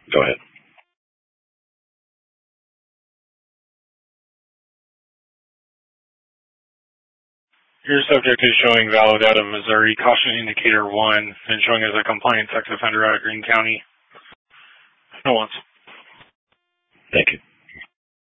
Go ahead. Your subject is showing valid out of Missouri, caution indicator 1, and showing as a compliant sex offender out of Greene County. No once. Thank you.